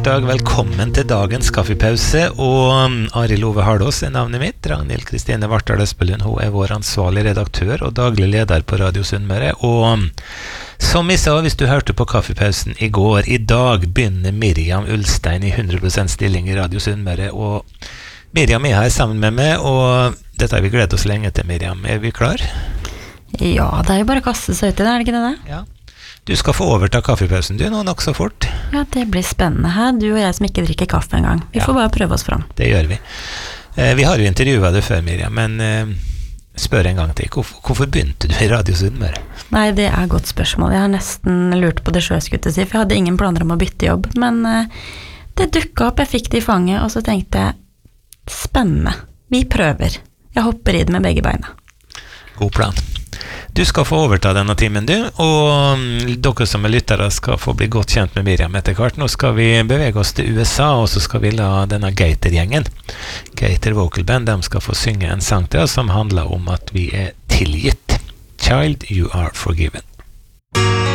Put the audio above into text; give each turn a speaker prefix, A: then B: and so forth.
A: torsdag, velkommen til dagens kaffepause, og Arild Ove Hardås navnet mitt, Ragnhild Kristine Vartdal Espelund, hun vår ansvarlig redaktør og daglig leder på Radio Sunnmøre, og som jeg sa, hvis du hørte på kaffepausen i går, i dag begynner Miriam Ulstein i 100% stilling i Radio Sunnmøre, og Miriam er her sammen med meg, og dette har vi gledet oss lenge til, Miriam. Er vi klar?
B: Ja, det jo bare å kaste seg ut i det, det ikke det?
A: Ja. Du skal få overta kaffepausen, du, nå nok så fort.
B: Ja, det blir spennende her. Du og jeg som ikke drikker kaffe en gang. Vi får bare prøve oss fram.
A: Det gjør vi. Vi har jo intervjuet det før, Miriam, men spør en gang til. Hvorfor begynte du i Radio Sunnmøre?
B: Nei, det et godt spørsmål. Jeg har nesten lurt på det selv, skulle jeg si, for jeg hadde ingen planer om å bytte jobb, men det dukket opp, jeg fikk det i fanget, og så tenkte jeg, spennende. Vi prøver. Jeg hopper i det med begge beina.
A: God plan. Du skal få overta denne timen, du, og dere som lyttere skal få bli godt kjent med Miriam etter hvert. Nå skal vi bevege oss til USA, og så skal vi la denne Gaiter-gjengen, Gaiter Vocal Band, de skal få synge en sang til oss som handler om at vi tilgitt. Child, you are forgiven.